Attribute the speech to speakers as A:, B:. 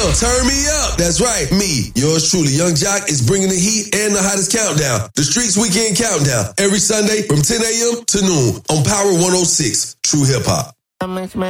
A: turn me up. That's right, me, yours truly, Young Jock, is bringing the heat and the hottest countdown. The Streets Weekend Countdown, every Sunday from 10 a.m. to noon on Power 106, True Hip Hop.